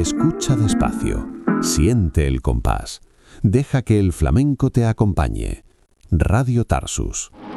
Escucha despacio, siente el compás. Deja que el flamenco te acompañe. Radio Tarsus.